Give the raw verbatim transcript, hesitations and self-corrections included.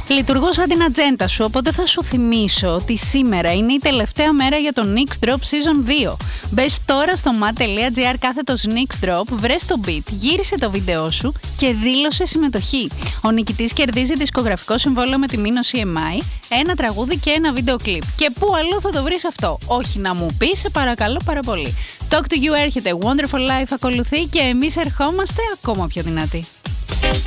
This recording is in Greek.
Λειτουργώ σαν την ατζέντα σου, οπότε θα σου θυμίσω ότι σήμερα είναι η τελευταία μέρα για το Nix Drop Season δύο. Μπες τώρα στο mat.gr κάθετος Nix Drop, βρες το beat, γύρισε το βίντεό σου και δήλωσε συμμετοχή. Ο νικητής κερδίζει δισκογραφικό συμβόλαιο με τη Mino σι εμ άι, ένα τραγούδι και ένα βίντεο κλιπ. Και πού αλλού θα το βρεις αυτό? Όχι να μου πεις, σε παρακαλώ πάρα πολύ. Talk to You έρχεται, Wonderful Life ακολουθεί και εμείς ερχόμαστε ακόμα πιο δυνατοί.